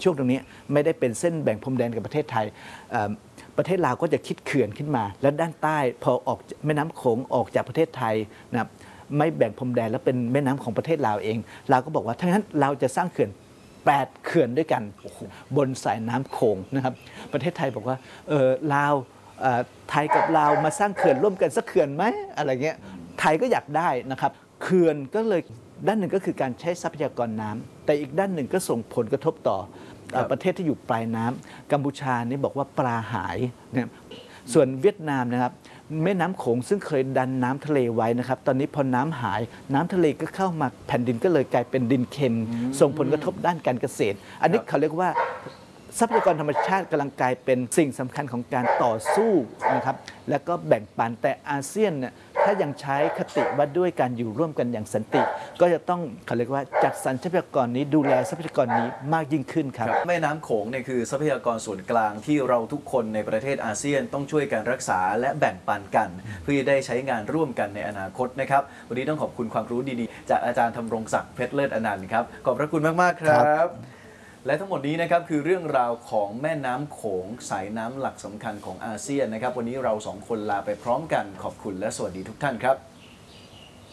ช่วงตรงนี้ไม่ได้เป็นเส้นแบ่งพรมแดนกับประเทศไทยประเทศลาวก็จะคิดเขื่อนขึ้นมาแล้วด้านใต้พอออกแม่น้ำโขงออกจากประเทศไทยนะครับไม่แบ่งพรมแดนแล้วเป็นแม่น้ำของประเทศลาวเองลาวก็บอกว่าถ้างั้นเราจะสร้างเขื่อน8 เขื่อนด้วยกันบนสายน้ำโขงนะครับประเทศไทยบอกว่าลาวไทยกับลาวมาสร้างเขื่อนร่วมกันสักเขื่อนไหมอะไรเงี้ยไทยก็อยากได้นะครับเขื่อนก็เลยด้านหนึ่งก็คือการใช้ทรัพยากรน้ำแต่อีกด้านหนึ่งก็ส่งผลกระทบต่อประเทศที่อยู่ปลายน้ำกัมพูชานี่บอกว่าปลาหายนะส่วนเวียดนามนะครับแม่น้ำโขงซึ่งเคยดันน้ำทะเลไว้นะครับตอนนี้พอน้ำหายน้ำทะเลก็เข้ามาแผ่นดินก็เลยกลายเป็นดินเค็มส่งผลกระทบด้านการเกษตรอันนี้เขาเรียกว่าทรัพยากรธรรมชาติกำลังกลายเป็นสิ่งสำคัญของการต่อสู้นะครับแล้วก็แบ่งปันแต่อาเซียนเนี่ยถ้ายังใช้คติว่าด้วยการอยู่ร่วมกันอย่างสันติก็จะต้องเขาเรียกว่าจัดสรรทรัพยากรนี้ดูแลทรัพยากรนี้มากยิ่งขึ้นครับแม่น้ำโขงเนี่ยคือทรัพยากรส่วนกลางที่เราทุกคนในประเทศอาเซียนต้องช่วยกันรักษาและแบ่งปันกันเพื่อได้ใช้งานร่วมกันในอนาคตนะครับวันนี้ต้องขอบคุณความรู้ดีๆจากอาจารย์ธำรงศักดิ์เพชรเลิศอนันต์ครับขอบพระคุณมากๆครับและทั้งหมดนี้นะครับคือเรื่องราวของแม่น้ำโขงสายน้ำหลักสำคัญของอาเซียนนะครับวันนี้เรา2 คนลาไปพร้อมกันขอบคุณและสวัสดีทุกท่านครับ